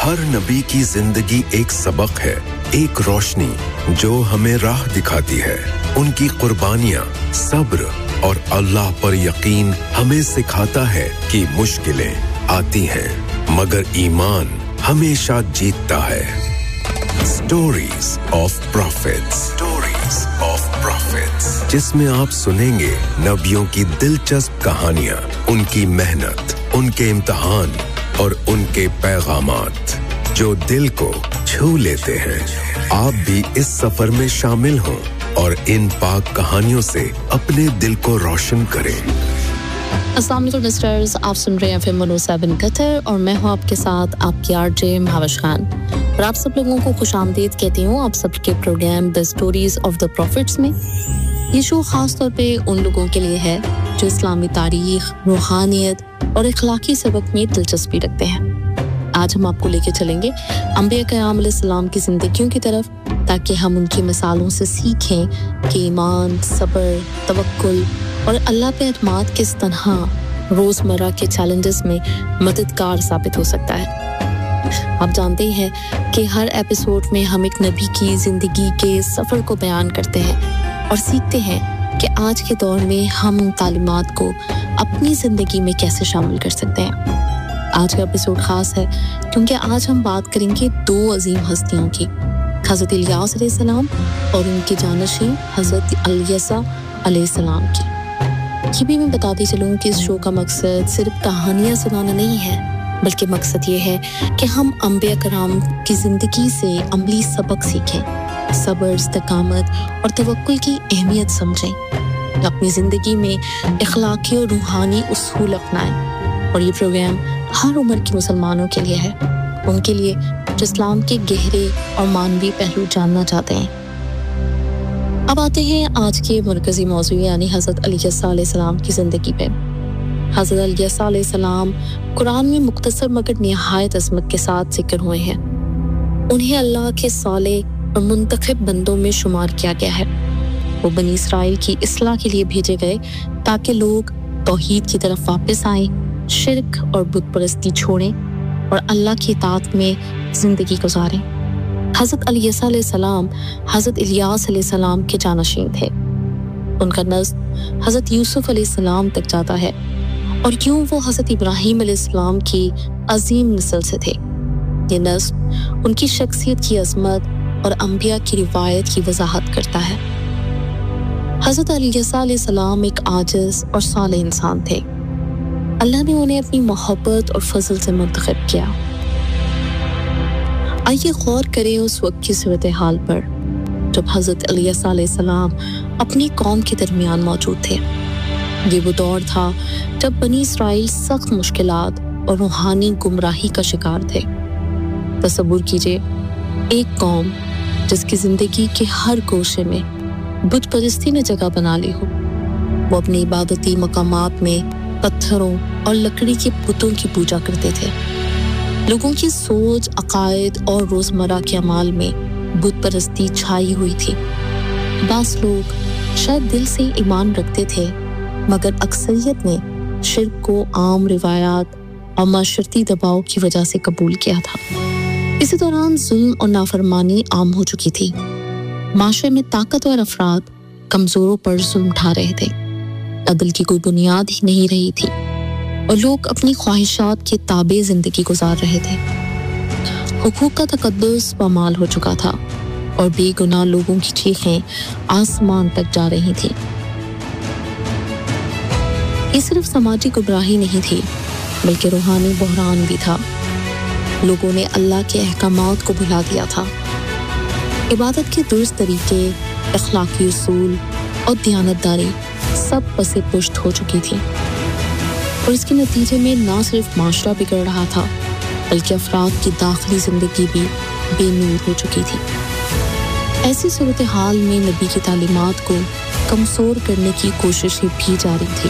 हर नबी की जिंदगी एक सबक है, एक रोशनी जो हमें राह दिखाती है। उनकी कुर्बानियां, सब्र और अल्लाह पर यकीन हमें सिखाता है कि मुश्किलें आती हैं मगर ईमान हमेशा जीतता है। Stories of Prophets, Stories of Prophets, जिसमें आप सुनेंगे नबियों की दिलचस्प कहानियां, उनकी मेहनत, उनके इम्तिहान और उनके पैगामात जो दिल को छू लेते हैं। आप भी इस सफर में शामिल हों और इन पाक कहानियों से अपने दिल को रोशन करें। अस्सलाम वालेकुम लिस्टनर्स, आप सुन रहे हैं FM 107 कतर और मैं हूं आपके साथ आपकी आरजे महावश खान और आप सब लोगों को खुशामदीद कहती हूं आप सबके programme the stories of the profits में। ये शो खास तौर पे उन लोगों के लिए है जो इस्लामी तारीख, रूहानियत और इखलाकी सबक में दिलचस्पी रखते हैं। आज हम आपको लेके चलेंगे अंबिया क़याम अलैहिस्सलाम की जिंदगियों की तरफ ताकि हम उनकी मिसालों से सीखें कि ईमान, सब्र, तवक्कुल और अल्लाह पे एतमाद किस तरह रोज़मर्रा के चैलेंजेस में मददगार साबित हो सकता है। आप जानते हैं कि हर एपिसोड में हम एक नबी की ज़िंदगी के सफ़र को बयान करते हैं और सीखते हैं कि आज के दौर में हम उन तालीमात को अपनी ज़िंदगी में कैसे शामिल कर सकते हैं। आज का एपिसोड ख़ास है क्योंकि आज हम बात करेंगे दो अजीम हस्तियों की, हज़रत इलियास अलैहिस्सलाम और उनके जानशीन हज़रत अल-यसा अलैहिस्सलाम की। ये भी मैं बताती चलूँ कि इस शो का मकसद सिर्फ कहानियाँ सुनाना नहीं है, बल्कि मकसद ये है कि हम अंबिया कराम की ज़िंदगी से अमली सबक सीखें, सब्र, इस्तिकामत और तवक्कुल की अहमियत समझें, अपनी ज़िंदगी में इखलाकी और रूहानी उसूल अपनाएं। और ये प्रोग्राम हर उम्र के मुसलमानों के लिए है, उनके लिए जो इस्लाम के गहरे और मानवी पहलू जानना चाहते हैं। अब आते हैं आज के मरकज़ी मौज़ू यानी हज़रत अल-यसा अलैहिस्सलाम की ज़िंदगी पे। हज़रत अल-यसा अलैहिस्सलाम कुरान में मुख्तसर मगर निहायत अज़मत के साथ जिक्र हुए हैं। उन्हें अल्लाह के सालेह और मुंतखब बंदों में शुमार किया गया है। वो बनी इसराइल की इस्लाह के लिए भेजे गए ताकि लोग तौहीद की तरफ वापस आएं, शिर्क और बुत परस्ती छोड़ें और अल्लाह की इताअत में ज़िंदगी गुजारें। हज़रत अल-यसा अलैहिस्सलाम हज़रत इलियास अलैहिस्सलाम के जानशीन थे। उनका नस्ब हज़रत यूसुफ अलैहिस्सलाम तक जाता है और यूं वो हज़रत इब्राहीम अलैहिस्सलाम की अजीम नस्ल से थे। ये नस्ब उनकी शख्सियत की अज़मत और अंबिया की रिवायत की वजाहत करता है। हज़रत अल-यसा अलैहिस्सलाम एक आजिज़ और साले इंसान थे। अल्लाह ने उन्हें अपनी मोहब्बत और फजल से मुंतखब किया। आइए गौर करें उस वक्त की सूरत हाल पर जब हज़रत अल-यसा अलैहिस्सलाम अपनी कौम के दरमियान मौजूद थे। ये वो दौर था जब बनी इसराइल सख्त मुश्किलात और रूहानी गुमराही का शिकार थे। तसव्वुर कीजिए एक कौम जिसकी ज़िंदगी के हर गोशे में बुत परस्ती ने जगह बना ली हो। वो अपने इबादती मकामात में पत्थरों और लकड़ी के पुतों की पूजा करते थे। लोगों की सोच, अकायद और रोज़मर्रा के अमाल में बुत परस्ती छाई हुई थी। बास लोग शायद दिल से ईमान रखते थे मगर अक्सरियत ने शिर्क को आम रिवायात और माशरती दबाव की वजह से कबूल किया था। इसी दौरान जुल्म और नाफरमानी आम हो चुकी थी। माशरे में ताकतवर अफराद कमज़ोरों पर जुल्म उठा रहे थे। अदल की कोई बुनियाद ही नहीं रही थी और लोग अपनी ख्वाहिशात के ताबे जिंदगी गुजार रहे थे। हुकूक का तकद्दुस पामाल हो चुका था और बेगुनाह लोगों की चीखें आसमान तक जा रही थी। ये सिर्फ समाजी गुमराही नहीं थी बल्कि रूहानी बहरान भी था। लोगों ने अल्लाह के अहकामात को भुला दिया था। इबादत के दुरुस्त तरीके, अखलाकी उसूल और दियानतदारी सब पसे पुश्त हो चुकी थी और इसके नतीजे में ना सिर्फ माशरा बिगड़ रहा था बल्कि अफराद की दाखिली ज़िंदगी भी बेनूर हो चुकी थी। ऐसी सूरत हाल में नबी की तालीमात को कमज़ोर करने की कोशिशें भी जारी थी।